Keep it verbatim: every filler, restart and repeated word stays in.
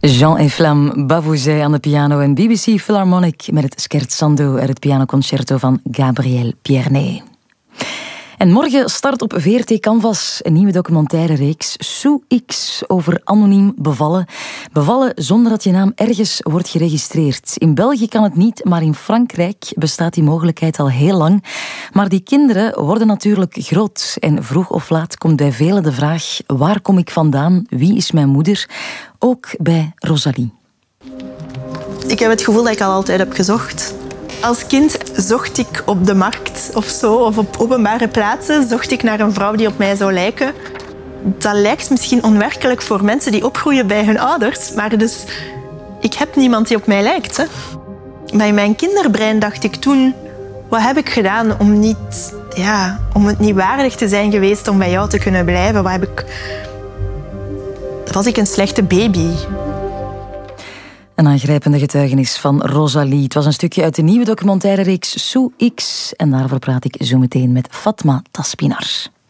Jean et Flamme Bavouzet aan de piano en B B C Philharmonic met het Scherzando uit het pianoconcerto van Gabriel Pierné. En morgen start op V R T Canvas een nieuwe documentaire reeks Sous X over anoniem bevallen. Bevallen zonder dat je naam ergens wordt geregistreerd. In België kan het niet, maar in Frankrijk bestaat die mogelijkheid al heel lang. Maar die kinderen worden natuurlijk groot en vroeg of laat komt bij velen de vraag: waar kom ik vandaan? Wie is mijn moeder? Ook bij Rosalie. Ik heb het gevoel dat ik al altijd heb gezocht. Als kind zocht ik op de markt of zo, of op openbare plaatsen, zocht ik naar een vrouw die op mij zou lijken. Dat lijkt misschien onwerkelijk voor mensen die opgroeien bij hun ouders, maar dus, ik heb niemand die op mij lijkt. Hè. Maar in mijn kinderbrein dacht ik toen, wat heb ik gedaan om, niet, ja, om het niet waardig te zijn geweest om bij jou te kunnen blijven? Wat heb ik... Was ik een slechte baby? Een aangrijpende getuigenis van Rosalie. Het was een stukje uit de nieuwe documentaire reeks Sous X. En daarover praat ik zo meteen met Fatma Taspinar.